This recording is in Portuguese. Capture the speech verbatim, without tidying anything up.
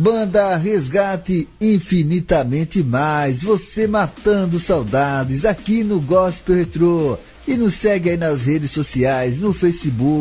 Banda Resgate Infinitamente Mais, você matando saudades aqui no Gospel Retrô. E nos segue aí nas redes sociais, no Facebook,